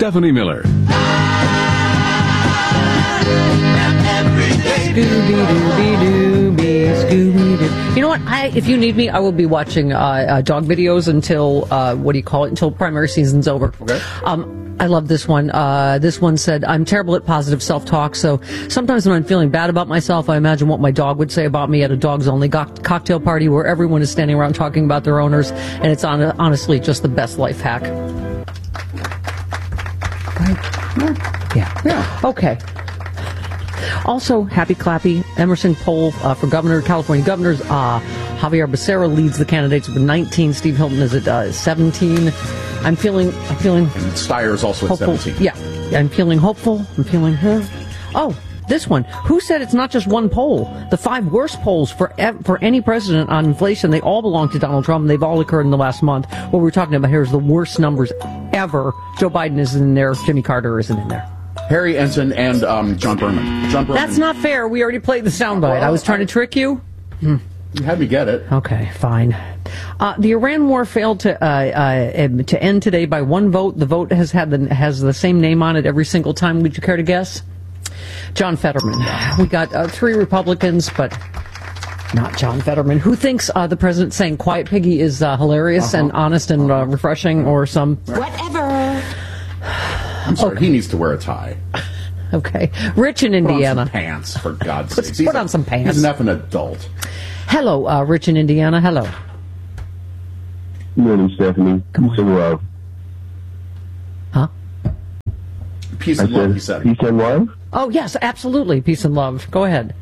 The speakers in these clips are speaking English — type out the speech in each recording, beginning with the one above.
Stephanie Miller. You know what? If you need me, I will be watching dog videos until until primary season's over. Okay. I love this one. This one said, I'm terrible at positive self-talk, so sometimes when I'm feeling bad about myself, I imagine what my dog would say about me at a dogs-only cocktail party where everyone is standing around talking about their owners, and it's honestly just the best life hack. Right? Yeah. Okay. Also, happy clappy, Emerson poll for governor, California governors. Javier Becerra leads the candidates with 19. Steve Hilton is at 17. I'm feeling. And Steyer is also hopeful. at 17. Yeah, I'm feeling hopeful. I'm feeling. Oh, this one. Who said it's not just one poll? The 5 worst polls for any president on inflation. They all belong to Donald Trump, and they've all occurred in the last month. What we're talking about here is the worst numbers ever. Joe Biden isn't in there. Jimmy Carter isn't in there. Harry Ensign and John Berman. That's not fair. We already played the soundbite. I was trying to trick you. You had me get it. Okay, fine. The Iran war failed to end today by one vote. The vote has the same name on it every single time. Would you care to guess? John Fetterman. We got 3 Republicans, but not John Fetterman. Who thinks the president saying "quiet piggy" is hilarious and honest and refreshing, or some whatever? I'm sorry. Okay. He needs to wear a tie. Okay. Rich in Indiana. Put on some pants, for God's sake. Put on some pants. He's enough an adult. Hello, Rich in Indiana. Hello. Good morning, Stephanie. Peace and love. Huh? Peace and love, he said. Peace and love? Oh, yes, absolutely. Peace and love. Go ahead.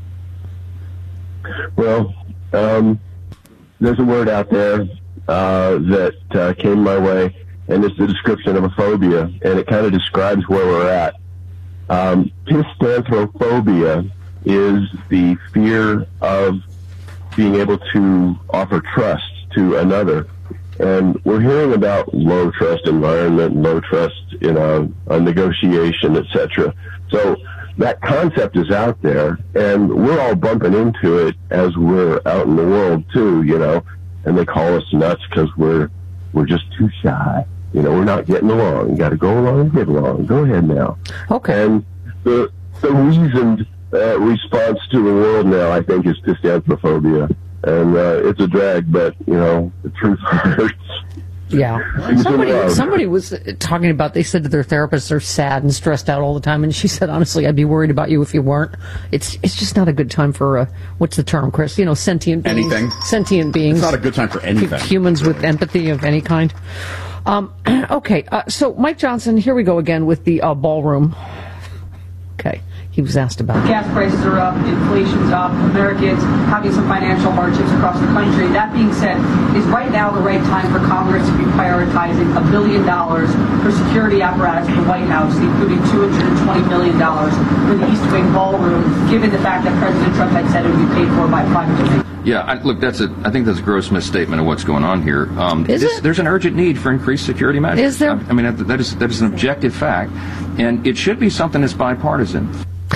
Well, there's a word out there that came my way, and it's the description of a phobia, and it kind of describes where we're at. Pistanthrophobia is the fear of being able to offer trust to another. And we're hearing about low trust environment, low trust in a negotiation, etc. So that concept is out there, and we're all bumping into it as we're out in the world too, you know. And they call us nuts because we're just too shy. You know, we're not getting along. You got to go along and get along. Go ahead now. Okay. And the reasoned response to the world now, I think, is pistanthrophobia. And it's a drag, but, you know, the truth hurts. Yeah. Somebody was talking about, they said that their therapists are sad and stressed out all the time, and she said, honestly, I'd be worried about you if you weren't. It's just not a good time for, what's the term, Chris? You know, sentient beings. Anything. Sentient beings. It's not a good time for anything. Humans with empathy of any kind. Okay, so Mike Johnson, here we go again with the ballroom. Okay. He was asked about gas prices are up, inflation's up, Americans having some financial hardships across the country. That being said, is right now the right time for Congress to be prioritizing $1 billion for security apparatus at the White House, including $220 million for the East Wing ballroom, given the fact that President Trump had said it would be paid for by private domain? Yeah, I think that's a gross misstatement of what's going on here. There's an urgent need for increased security measures. Is there? I mean, that is an objective fact, and it should be something that's bipartisan.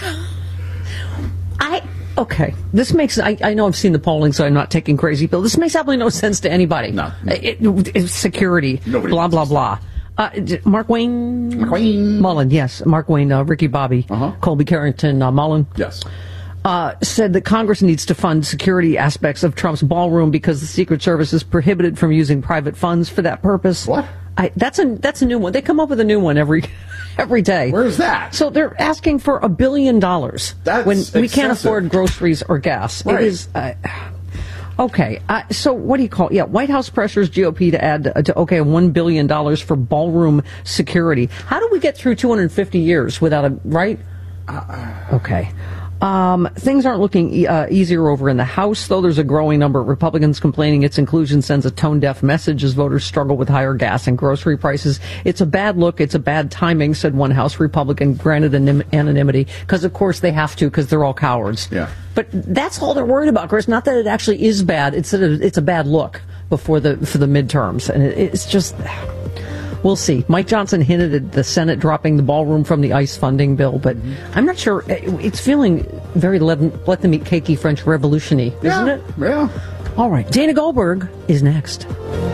Okay, this makes, I know I've seen the polling, so I'm not taking crazy pills. This makes absolutely no sense to anybody. No. It's security, nobody blah, blah, blah. Mark Wayne Mullen, yes. Mark Wayne, Ricky Bobby, Colby Carrington, Mullen. Yes. Said that Congress needs to fund security aspects of Trump's ballroom because the Secret Service is prohibited from using private funds for that purpose. What? That's a new one. They come up with a new one every day. Where's that? So they're asking for $1 billion when we can't afford groceries or gas. Right. It is okay. So what do you call? Yeah, White House pressures GOP to add $1 billion for ballroom security. How do we get through 250 years without a right? Okay. Things aren't looking easier over in the House, though. There's a growing number of Republicans complaining its inclusion sends a tone-deaf message as voters struggle with higher gas and grocery prices. It's a bad look. It's a bad timing, said one House Republican, granted anonymity, because, of course, they have to, because they're all cowards. Yeah. But that's all they're worried about, Chris. Not that it actually is bad. It's that it's a bad look for the midterms. And it's just... We'll see. Mike Johnson hinted at the Senate dropping the ballroom from the ICE funding bill, but I'm not sure. It's feeling very let them eat cakey French Revolution-y, isn't it? Yeah. All right. Dana Goldberg is next.